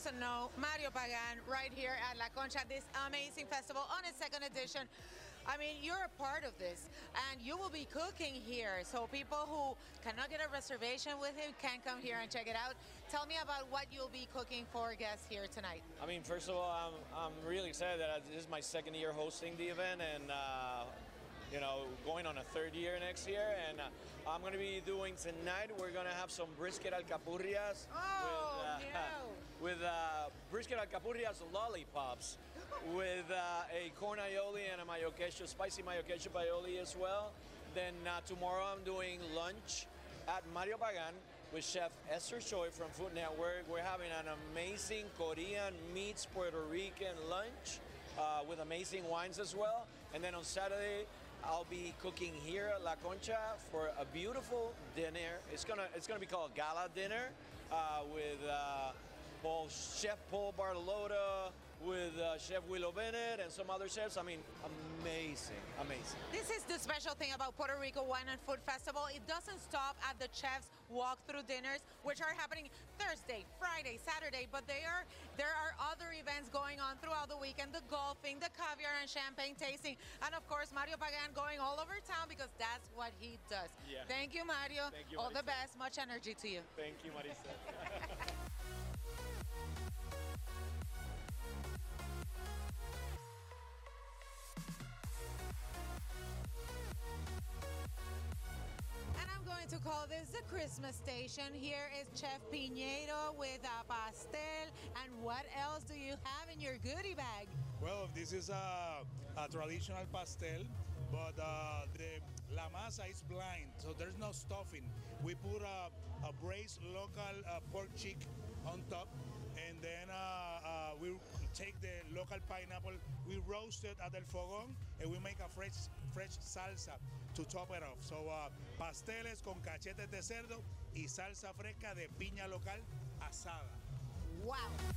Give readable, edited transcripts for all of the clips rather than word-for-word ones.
doesn't know, Mario Pagan right here at La Concha, this amazing festival on its second edition. I mean, you're a part of this, and you will be cooking here. So people who cannot get a reservation with him can come here and check it out. Tell me about what you'll be cooking for guests here tonight. I mean, first of all, I'm really excited that this is my second year hosting the event, and going on a third year next year. And I'm going to be doing tonight. We're going to have some brisket alcapurrias with brisket alcapurrias lollipops with a corn aioli and a mayo ketchup, spicy mayo ketchup aioli as well. Then tomorrow I'm doing lunch at Mario Pagan with Chef Esther Choi from Food Network. We're having an amazing Korean meets Puerto Rican lunch with amazing wines as well. And then on Saturday, I'll be cooking here at La Concha for a beautiful dinner. It's gonna be called Gala Dinner with Chef Paul Bartolotta, with Chef Willow Bennett and some other chefs. I mean, amazing. This is the special thing about Puerto Rico Wine and Food Festival. It doesn't stop at the chef's walkthrough dinners, which are happening Thursday, Friday, Saturday, but there are other events going on throughout the weekend, the golfing, the caviar and champagne tasting, and of course, Mario Pagan going all over town because that's what he does. Yeah. Thank you, Mario. Thank you, all Marisa. the best. Much energy to you. Thank you, Marisa. To call this the Christmas station. Here is Chef Piñeiro with a pastel. And what else do you have in your goodie bag? Well, this is a traditional pastel, but la masa is blind, so there's no stuffing. We put a braised local pork cheek on top, and then we take the local pineapple, we roast it at el fogón, and we make a fresh salsa to top it off. So pasteles con cachetes de cerdo y salsa fresca de piña local asada. Wow.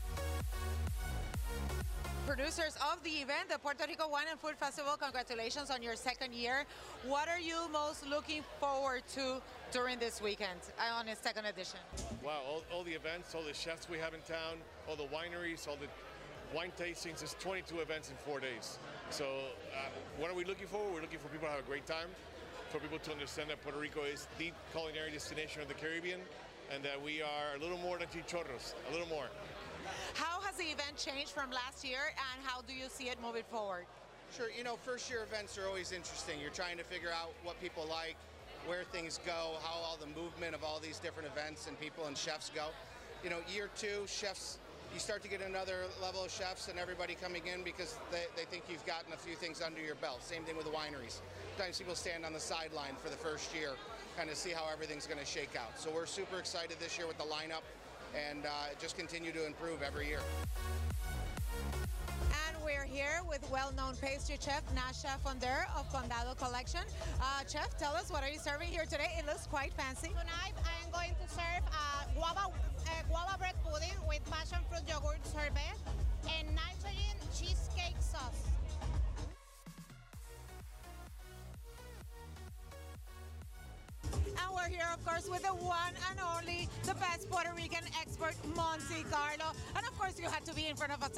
Producers of the event, the Puerto Rico Wine and Food Festival, congratulations on your second year. What are you most looking forward to during this weekend on its second edition? Wow, all the events, all the chefs we have in town, all the wineries, all the wine tastings. There's 22 events in 4 days. So what are we looking for? We're looking for people to have a great time, for people to understand that Puerto Rico is the culinary destination of the Caribbean, and that we are a little more than chichorros, a little more. How has the event changed from last year, and how do you see it moving forward? Sure, first year events are always interesting. You're trying to figure out what people like, where things go, how all the movement of all these different events and people and chefs go. Year two, chefs, you start to get another level of chefs and everybody coming in because they think you've gotten a few things under your belt. Same thing with the wineries. Sometimes people stand on the sideline for the first year, kind of see how everything's going to shake out. So we're super excited this year with the lineup, and just continue to improve every year. And we're here with well-known pastry chef Nasha Fonder of Condado Collection. Chef, tell us, what are you serving here today? It looks quite fancy. Tonight I am going to serve guava bread pudding with passion fruit yogurt sorbet and nitrogen cheesecake sauce. And we're here, of course, with the one and only, the best Puerto Rican expert, Monte Carlo. And of course, you had to be in front of us